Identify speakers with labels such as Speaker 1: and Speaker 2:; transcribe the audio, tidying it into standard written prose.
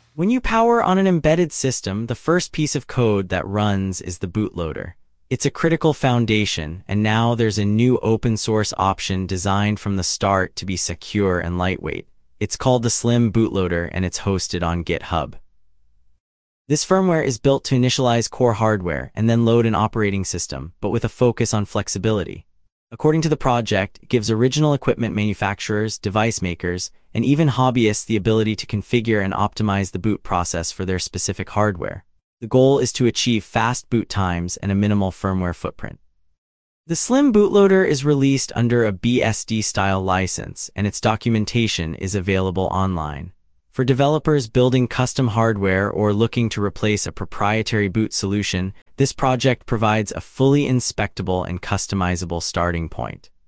Speaker 1: When you power on an embedded system, the first piece of code that runs is the bootloader. It's a critical foundation, and now there's a new open-source option designed from the start to be secure and lightweight. It's called the Slim Bootloader, and it's hosted on GitHub. This firmware is built to initialize core hardware and then load an operating system, but with a focus on flexibility. According to the project, it gives original equipment manufacturers, device makers, and even hobbyists the ability to configure and optimize the boot process for their specific hardware. The goal is to achieve fast boot times and a minimal firmware footprint. The Slim Bootloader is released under a BSD-style license, and its documentation is available online. For developers building custom hardware or looking to replace a proprietary boot solution, this project provides a fully inspectable and customizable starting point.